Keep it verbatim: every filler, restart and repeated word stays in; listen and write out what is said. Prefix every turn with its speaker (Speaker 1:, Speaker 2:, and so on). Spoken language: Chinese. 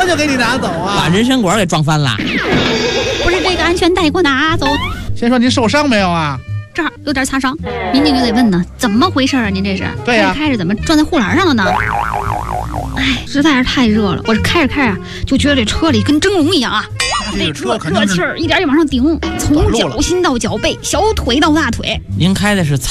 Speaker 1: 就给你拿走啊？
Speaker 2: 把人参果给撞翻了。
Speaker 3: 不是这个安全带给我拿走。
Speaker 1: 先说您受伤没有啊？
Speaker 3: 这儿有点擦伤，民警就得问呢，怎么回事啊？您这是？
Speaker 1: 对呀、啊，
Speaker 3: 开着怎么撞在护栏上了呢？哎，实在是太热了，我这开着开着、啊、就觉得这车里跟蒸笼一样啊，
Speaker 1: 这个车肯定
Speaker 3: 热气儿一点就往上顶，从脚心到脚背，小腿到大腿。
Speaker 2: 您开的是